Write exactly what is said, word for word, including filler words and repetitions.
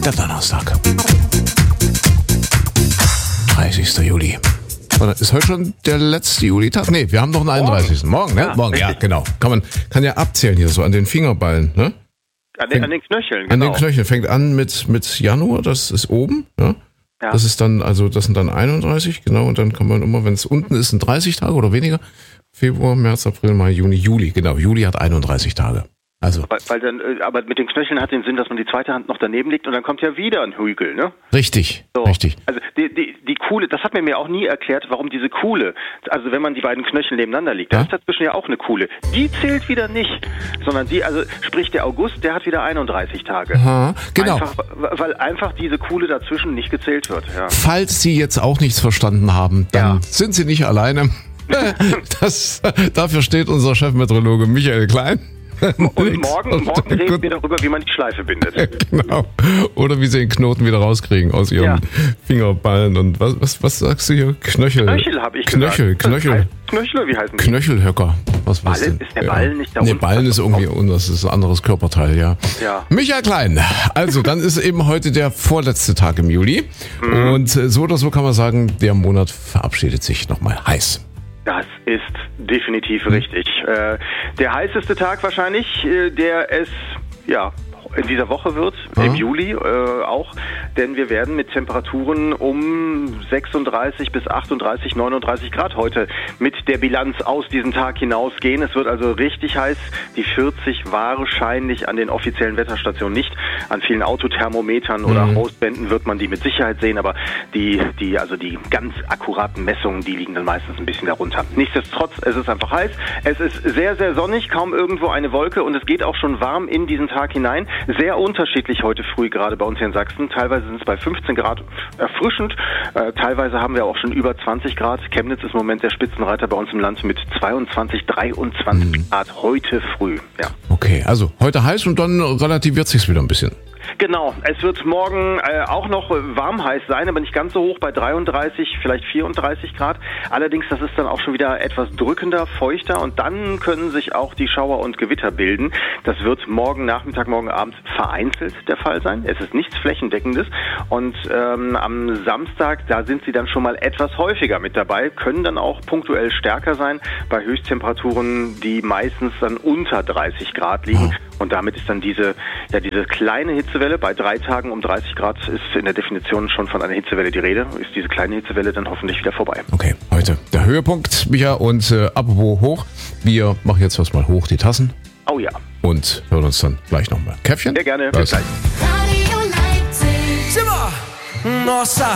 der Donnerstag. dreißigster Juli. Oder ist heute schon der letzte Julitag? Nee, wir haben noch einen einunddreißigsten Morgen, ne? Ja, Morgen, ja, richtig. genau. Kann man kann ja abzählen hier so an den Fingerballen, ne? An den, an den Knöcheln, genau. An den Knöcheln. Fängt an mit, mit Januar, das ist oben, ja? Ja. Das ist dann, also das sind dann einunddreißig, genau, und dann kann man immer, wenn es unten ist, sind dreißig Tage oder weniger. Februar, März, April, Mai, Juni, Juli, genau. Juli hat einunddreißig Tage. Also. Weil, weil dann, äh, aber mit den Knöcheln hat den Sinn, dass man die zweite Hand noch daneben legt und dann kommt ja wieder ein Hügel, ne? Richtig, So. richtig. Also die, die, die Kuhle, das hat mir mir auch nie erklärt, warum diese Kuhle, also wenn man die beiden Knöchel nebeneinander legt, da Ja? ist dazwischen ja auch eine Kuhle. Die zählt wieder nicht, sondern die, also sprich der August, der hat wieder einunddreißig Tage. Aha, genau. Einfach, weil einfach diese Kuhle dazwischen nicht gezählt wird, ja. Falls Sie jetzt auch nichts verstanden haben, dann Ja. sind Sie nicht alleine. Das, dafür steht unser Chefmeteorologe Michael Klein. Und morgen, morgen reden wir darüber, wie man die Schleife bindet. Genau. Oder wie sie den Knoten wieder rauskriegen aus ihren Ja. Fingerballen und was, was, was sagst du hier? Knöchel. Knöchel habe ich Knöchel, gesagt. Knöchel. Heißt Knöchel, wie heißen die? Knöchelhöcker. Was was Ballen? denn? Ist der Ballen nicht da Nee, unten? Ballen ist irgendwie, und das ist ein anderes Körperteil, ja. Ja. Michael Klein. Also, dann ist eben heute der vorletzte Tag im Juli. Mhm. Und äh, so oder so kann man sagen, der Monat verabschiedet sich nochmal heiß. Das ist definitiv richtig. Äh, der heißeste Tag wahrscheinlich, äh, der es ja in dieser Woche wird, Ja. im Juli äh, auch, denn wir werden mit Temperaturen um sechsunddreißig bis achtunddreißig, neununddreißig Grad heute mit der Bilanz aus diesem Tag hinausgehen. Es wird also richtig heiß. Die vierzig wahrscheinlich an den offiziellen Wetterstationen nicht. An vielen Autothermometern oder Mhm. Hausbänden wird man die mit Sicherheit sehen, aber die, die, also die ganz akkuraten Messungen, die liegen dann meistens ein bisschen darunter. Nichtsdestotrotz, es ist einfach heiß. Es ist sehr, sehr sonnig, kaum irgendwo eine Wolke und es geht auch schon warm in diesen Tag hinein. Sehr unterschiedlich heute früh, gerade bei uns hier in Sachsen. Teilweise sind es bei fünfzehn Grad erfrischend. Äh, teilweise haben wir auch schon über zwanzig Grad. Chemnitz ist im Moment der Spitzenreiter bei uns im Land mit zweiundzwanzig, dreiundzwanzig Mhm. Grad heute früh. Ja. Okay, also heute heiß und dann relativiert sich's wieder ein bisschen. Genau, es wird morgen äh, auch noch warm heiß sein, aber nicht ganz so hoch, bei dreiunddreißig, vielleicht vierunddreißig Grad. Allerdings, das ist dann auch schon wieder etwas drückender, feuchter und dann können sich auch die Schauer und Gewitter bilden. Das wird morgen Nachmittag, morgen Abend vereinzelt der Fall sein. Es ist nichts Flächendeckendes und ähm, am Samstag, da sind sie dann schon mal etwas häufiger mit dabei, können dann auch punktuell stärker sein, bei Höchsttemperaturen, die meistens dann unter dreißig Grad liegen. Und damit ist dann diese, ja, diese kleine Hitzewelle, bei drei Tagen um dreißig Grad ist in der Definition schon von einer Hitzewelle die Rede, ist diese kleine Hitzewelle dann hoffentlich wieder vorbei. Okay, heute der Höhepunkt, Micha, und äh, apropos hoch, wir machen jetzt was mal hoch die Tassen Oh ja, und hören uns dann gleich nochmal. Käffchen? sehr gerne. Was? Bis gleich. Radio Leipzig. Simmer! Nossa!